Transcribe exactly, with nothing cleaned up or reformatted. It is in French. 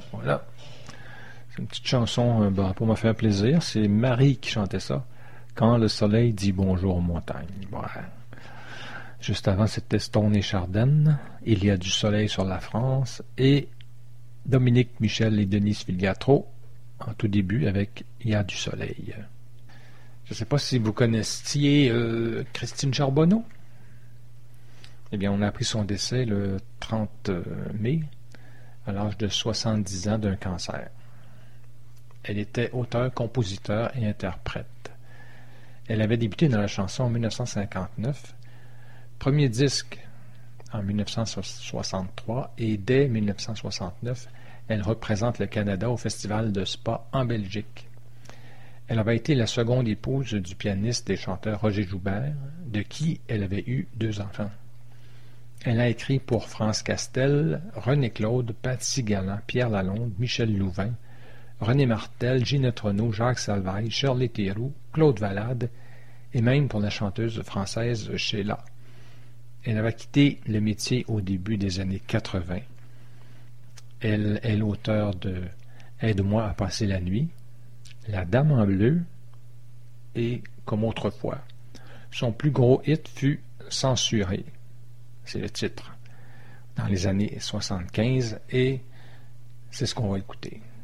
Voilà. C'est une petite chanson euh, bah, pour me faire plaisir. C'est Marie qui chantait ça. Quand le soleil dit bonjour aux montagnes. Voilà. Juste avant, c'était Stone et Chardin. Il y a du soleil sur la France. Et Dominique Michel et Denise Filiatro en tout début avec Il y a du soleil. Je ne sais pas si vous connaissiez euh, Christine Charbonneau. Eh bien, on a appris son décès le trente mai, à l'âge de soixante-dix ans d'un cancer. Elle était auteure, compositeur et interprète. Elle avait débuté dans la chanson en dix-neuf cent cinquante-neuf, premier disque en dix-neuf cent soixante-trois, et dès dix-neuf cent soixante-neuf, elle représente le Canada au Festival de Spa en Belgique. Elle avait été la seconde épouse du pianiste et chanteur Roger Joubert, de qui elle avait eu deux enfants. Elle a écrit pour France Castel, René Claude, Patsy Galland, Pierre Lalonde, Michel Louvain, René Martel, Ginette Renaud, Jacques Salvaille, Shirley Theroux, Claude Valade et même pour la chanteuse française Sheila. Elle avait quitté le métier au début des années quatre-vingts. Elle est l'auteure de « Aide-moi à passer la nuit », « La Dame en bleu » et « Comme autrefois ». Son plus gros hit fut « Censuré », c'est le titre, dans les années soixante-quinze, et c'est ce qu'on va écouter.